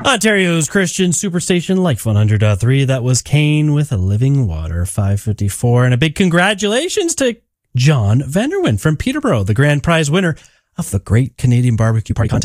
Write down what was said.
Ontario's Christian Superstation, like 100.3. That was Kane with Living Water, 554. And a big congratulations to John Vanderwyn from Peterborough, the grand prize winner of the Great Canadian Barbecue Party Contest.